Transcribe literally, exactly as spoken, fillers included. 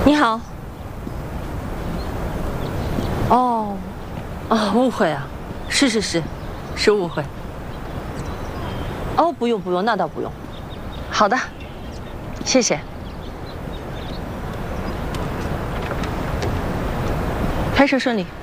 你好。哦，哦，误会啊，是是是，是误会。哦，不用不用，那倒不用。好的，谢谢。拍摄顺利。